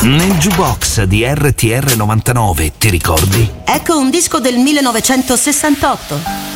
Nel jukebox di RTR 99, ti ricordi? Ecco un disco del 1968.